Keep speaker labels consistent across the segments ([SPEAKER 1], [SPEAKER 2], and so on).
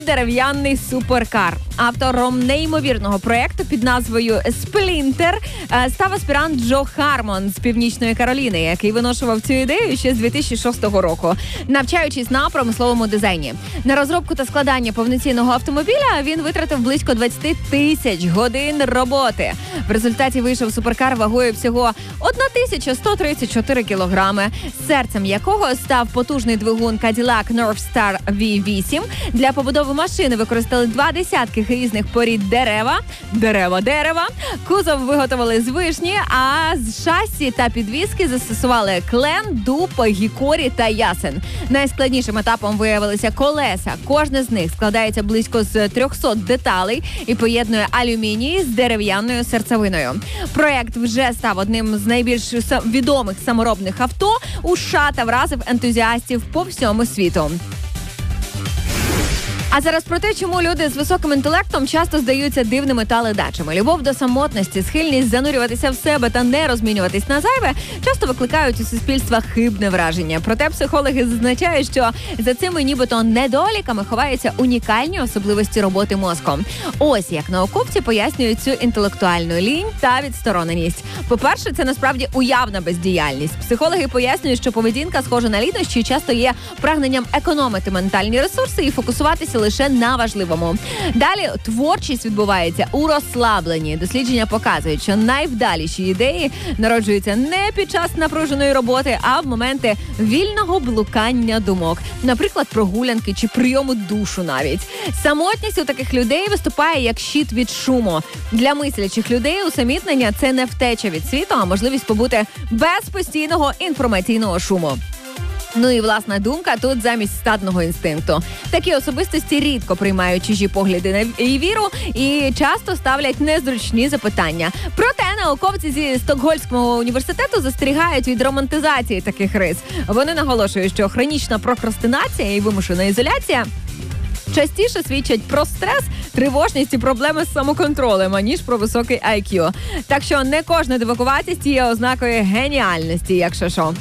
[SPEAKER 1] Дерев'яний суперкар. Автором неймовірного проєкту під назвою «Сплінтер» став аспірант Джо Хармон з Північної Кароліни, який виношував цю ідею ще з 2006 року, навчаючись на промисловому дизайні. На розробку та складання повноцінного автомобіля він витратив близько 20 тисяч годин роботи. В результаті вийшов суперкар вагою всього 1134 кілограми, серцем якого став потужний двигун Cadillac Northstar V8. Для побудови машини використали 20 різних порід дерева. Кузов виготовили з вишні, а з шасі та підвіски застосували клен, дуб, гікорі та ясен. Найскладнішим етапом виявилися колеса. Кожне з них складається близько з 300 деталей і поєднує алюміній з дерев'яною серцевиною. Проєкт вже став одним з найбільш відомих саморобних авто у США та вразив ентузіастів по всьому світу. А зараз про те, чому люди з високим інтелектом часто здаються дивними та ледачими. Любов до самотності, схильність занурюватися в себе та не розмінюватись на зайве часто викликають у суспільства хибне враження. Проте психологи зазначають, що за цими нібито недоліками ховаються унікальні особливості роботи мозком. Ось як науковці пояснюють цю інтелектуальну лінь та відстороненість. По-перше, це насправді уявна бездіяльність. Психологи пояснюють, що поведінка, схожа на лінощі, часто є прагненням економити ментальні ресурси і фокусуватися лише на важливому. Далі творчість відбувається у розслабленні. Дослідження показують, що найвдаліші ідеї народжуються не під час напруженої роботи, а в моменти вільного блукання думок. Наприклад, прогулянки чи прийому душу навіть. Самотність у таких людей виступає як щит від шуму. Для мислячих людей усамітнення – це не втеча від світу, а можливість побути без постійного інформаційного шуму. Ну і власна думка тут замість стадного інстинкту. Такі особистості рідко приймають чужі погляди і віру і часто ставлять незручні запитання. Проте науковці зі Стокгольмського університету застерігають від романтизації таких рис. Вони наголошують, що хронічна прокрастинація і вимушена ізоляція частіше свідчать про стрес, тривожність і проблеми з самоконтролем, аніж про високий IQ. Так що не кожна дивакуватість є ознакою геніальності, якщо що.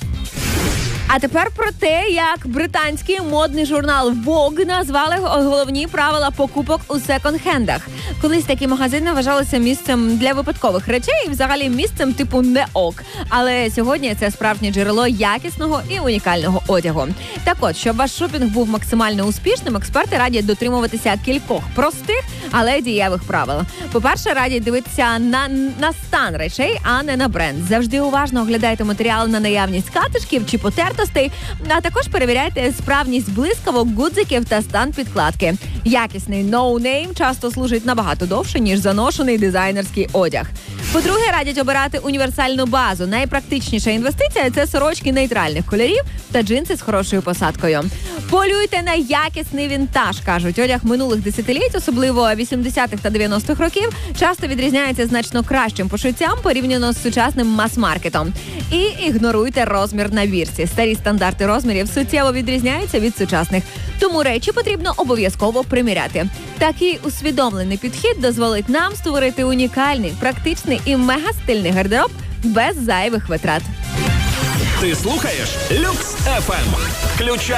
[SPEAKER 1] А тепер про те, як британський модний журнал Vogue назвали головні правила покупок у секонд-хендах. Колись такі магазини вважалися місцем для випадкових речей і взагалі місцем типу не ок. Але сьогодні це справжнє джерело якісного і унікального одягу. Так от, щоб ваш шопінг був максимально успішним, експерти радять дотримуватися кількох простих, але дієвих правил. По-перше, радять дивитися на стан речей, а не на бренд. Завжди уважно оглядайте матеріал на наявність катишків чи потертостей, а також перевіряйте справність блискавок, гудзиків та стан підкладки. Якісний ноунейм часто служить набагато довше, ніж заношений дизайнерський одяг. По-друге, радять обирати універсальну базу. Найпрактичніша інвестиція – це сорочки нейтральних кольорів та джинси з хорошою посадкою. Полюйте на якісний вінтаж, кажуть. Одяг минулих десятиліть, особливо 80-х та 90-х років, часто відрізняється значно кращим пошиттям порівняно з сучасним мас-маркетом. І ігноруйте розмір на бірці. Старі стандарти розмірів суттєво відрізняються від сучасних. Тому речі потрібно обов'язково приміряти. Такий усвідомлений підхід дозволить нам створити унікальний, практичний і мегастильний гардероб без зайвих витрат.
[SPEAKER 2] Ти слухаєш Люкс FM.